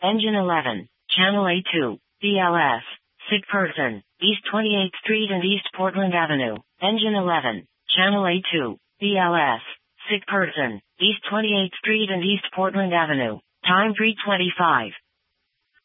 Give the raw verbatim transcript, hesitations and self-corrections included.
Engine eleven, Channel A two, B L S, sick person, East twenty-eighth Street and East Portland Avenue. Engine eleven, Channel A two, B L S, sick person, East twenty-eighth Street and East Portland Avenue. Time three twenty-five.